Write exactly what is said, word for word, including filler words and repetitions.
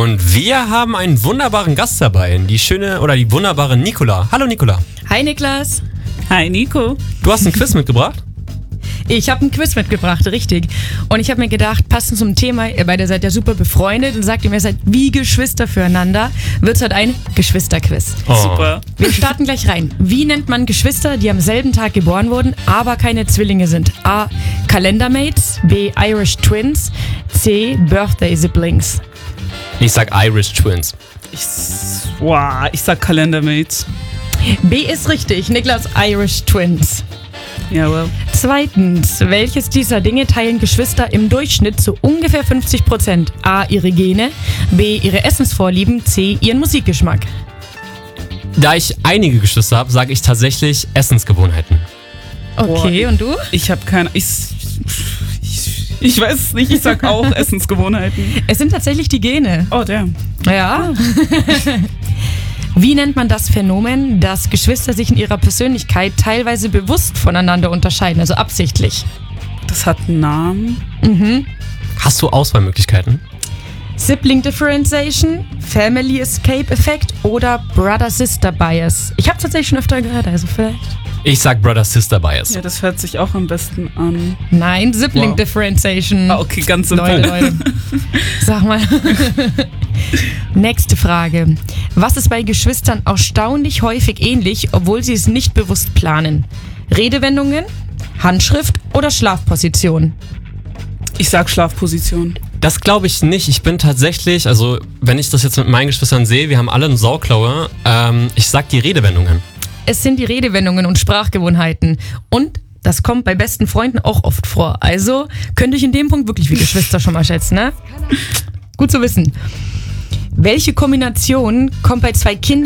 Und wir haben einen wunderbaren Gast dabei, die schöne oder die wunderbare Nicola. Hallo Nicola. Hi Niklas. Hi Nico. Du hast ein Quiz mitgebracht? Ich habe ein Quiz mitgebracht, richtig. Und ich habe mir gedacht, passend zum Thema, ihr beide seid ja super befreundet und sagt ihr, ihr seid wie Geschwister füreinander, wird es halt ein Geschwisterquiz. Oh. Super. Wir starten gleich rein. Wie nennt man Geschwister, die am selben Tag geboren wurden, aber keine Zwillinge sind? A. Kalendermates, B. Irish Twins, C. Birthday Siblings. Ich sag Irish Twins. Ich, wow, ich sag Kalendermates. B ist richtig, Niklas, Irish Twins. Jawohl. Zweitens, welches dieser Dinge teilen Geschwister im Durchschnitt zu ungefähr fünfzig Prozent? A. Ihre Gene, B. Ihre Essensvorlieben, C. Ihren Musikgeschmack. Da ich einige Geschwister habe, sage ich tatsächlich Essensgewohnheiten. Okay, Boah, und du? Ich habe keine. Ich, ich, ich weiß es nicht, ich sag auch Essensgewohnheiten. Es sind tatsächlich die Gene. Oh, damn. Ja. Wie nennt man das Phänomen, dass Geschwister sich in ihrer Persönlichkeit teilweise bewusst voneinander unterscheiden, also absichtlich? Das hat einen Namen. Mhm. Hast du Auswahlmöglichkeiten? Sibling Differentiation, Family Escape Effekt oder Brother-Sister Bias? Ich habe tatsächlich schon öfter gehört, also vielleicht. Ich sag Brother-Sister-Bias. Ja, das hört sich auch am besten an. Nein, Sibling Wow. Differentiation. Ah, okay, ganz simpel. Leute, Leute. Sag mal. Nächste Frage. Was ist bei Geschwistern erstaunlich häufig ähnlich, obwohl sie es nicht bewusst planen? Redewendungen, Handschrift oder Schlafposition? Ich sag Schlafposition. Das glaube ich nicht. Ich bin tatsächlich, also wenn ich das jetzt mit meinen Geschwistern sehe, wir haben alle eine Sauklaue. Ähm, ich sag die Redewendungen. Es sind die Redewendungen und Sprachgewohnheiten. Und das kommt bei besten Freunden auch oft vor. Also könnt ihr euch in dem Punkt wirklich wie Geschwister schon mal schätzen, ne? Gut zu wissen. Welche Kombination kommt bei zwei Kindern